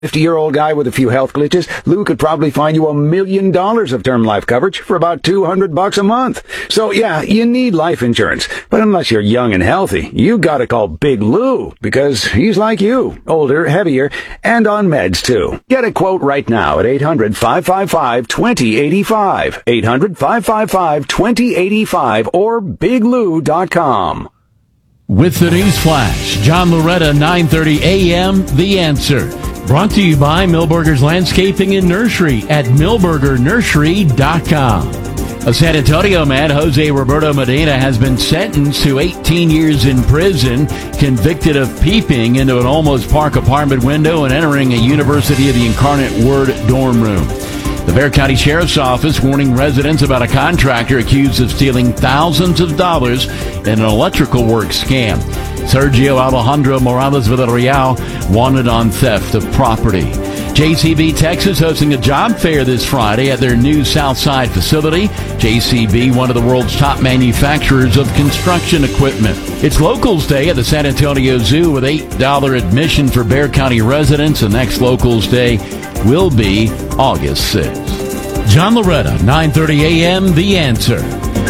50-year-old guy with a few health glitches, Lou could probably find you $1 million of term life coverage for about $200 a month. So yeah, you need life insurance. But unless you're young and healthy, you gotta call Big Lou, because he's like you, older, heavier, and on meds too. Get a quote right now at 800-555-2085. 800-555-2085 or biglou.com. With the news flash, John Loretta, 9:30 a.m., The Answer. Brought to you by Milberger's Landscaping and Nursery at milbergernursery.com. A San Antonio man, Jose Roberto Medina, has been sentenced to 18 years in prison, convicted of peeping into an Olmos Park apartment window and entering a University of the Incarnate Word dorm room. The Bexar County Sheriff's Office warning residents about a contractor accused of stealing thousands of dollars in an electrical work scam. Sergio Alejandro Morales Villarreal wanted on theft of property. JCB Texas hosting a job fair this Friday at their new Southside facility. JCB, one of the world's top manufacturers of construction equipment. It's Locals Day at the San Antonio Zoo with $8 admission for Bexar County residents. The next Locals Day will be August 6th. John Loretta, 9:30 a.m., The Answer.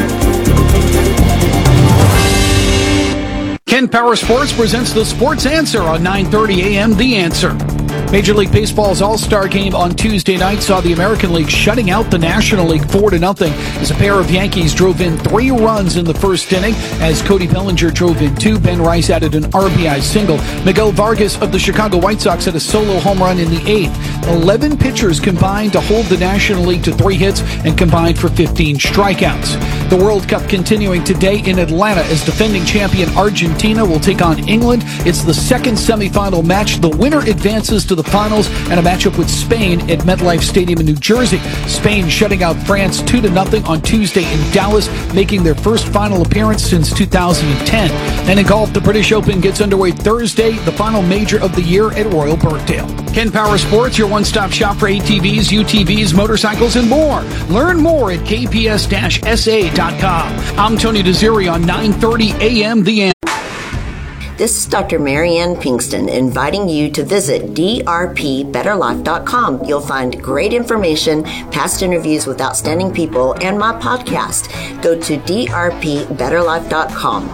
Ken Power Sports presents the Sports Answer on 9:30 a.m. The Answer. Major League Baseball's All-Star Game on Tuesday night saw the American League shutting out the National League 4-0 as a pair of Yankees drove in 3 runs in the first inning. As Cody Bellinger drove in 2, Ben Rice added an RBI single. Miguel Vargas of the Chicago White Sox had a solo home run in the 8th. 11 pitchers combined to hold the National League to 3 hits and combined for 15 strikeouts. The World Cup continuing today in Atlanta as defending champion Argentina will take on England. It's the second semifinal match. The winner advances to the finals and a matchup with Spain at MetLife Stadium in New Jersey. Spain shutting out France 2-0 on Tuesday in Dallas, making their first final appearance since 2010. And in golf, the British Open gets underway Thursday, the final major of the year at Royal Birkdale. Ken Power Sports, your one-stop shop for ATVs, UTVs, motorcycles, and more. Learn more at kps-sa.com. I'm Tony Desiri on 9:30 a.m. The Answer. This is Dr. Marianne Pinkston inviting you to visit drpbetterlife.com. You'll find great information, past interviews with outstanding people, and my podcast. Go to drpbetterlife.com.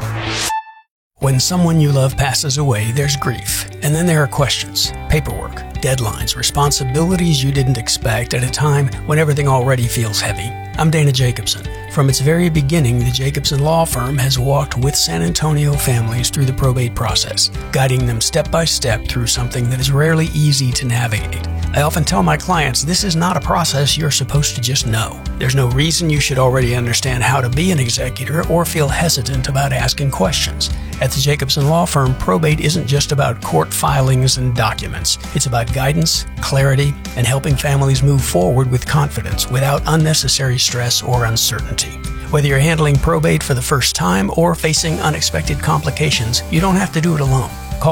When someone you love passes away, there's grief. And then there are questions, paperwork, deadlines, responsibilities you didn't expect at a time when everything already feels heavy. I'm Dana Jacobson. From its very beginning, the Jacobson Law Firm has walked with San Antonio families through the probate process, guiding them step by step through something that is rarely easy to navigate. I often tell my clients this is not a process you're supposed to just know. There's no reason you should already understand how to be an executor or feel hesitant about asking questions. At the Jacobson Law Firm, probate isn't just about court filings and documents. It's about guidance, clarity, and helping families move forward with confidence without unnecessary stress or uncertainty. Whether you're handling probate for the first time or facing unexpected complications, you don't have to do it alone. Call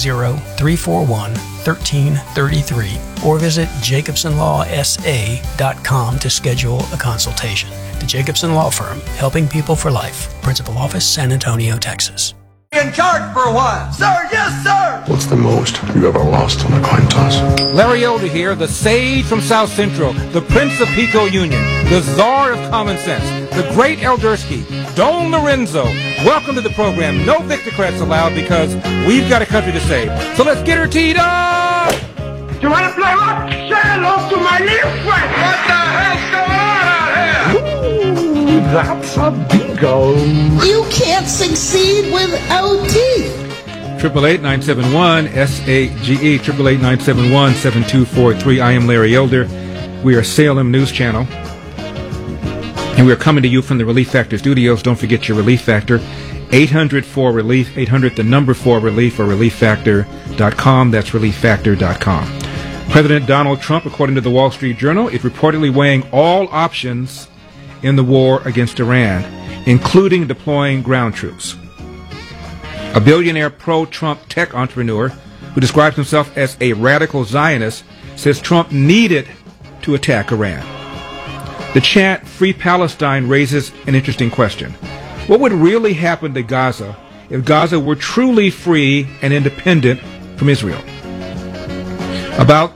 210-341-1333 or visit jacobsonlawsa.com to schedule a consultation. The Jacobson Law Firm, helping people for life. Principal Office, San Antonio, Texas. In charge for a while. Sir, yes, sir. What's the most you ever lost on a coin toss? Larry Elder here, the sage from South Central, the Prince of Pico Union, the czar of common sense, the great Eldersky, Don Lorenzo. Welcome to the program. No Victocrats allowed because we've got a country to save. So let's get her teed up. You want to play what? Say hello to my little friend. What the hell's going on out here? Ooh, that's a bingo. You can't succeed without teeth. 888-971-SAGE, 888-971-7243. I am Larry Elder. We are Salem News Channel. And we are coming to you from the Relief Factor studios. Don't forget your Relief Factor. 800-4RELIEF, 800-4RELIEF, or ReliefFactor.com. That's ReliefFactor.com. President Donald Trump, according to the Wall Street Journal, is reportedly weighing all options in the war against Iran, including deploying ground troops. A billionaire pro-Trump tech entrepreneur who describes himself as a radical Zionist says Trump needed to attack Iran. The chant Free Palestine raises an interesting question. What would really happen to Gaza if Gaza were truly free and independent from Israel? About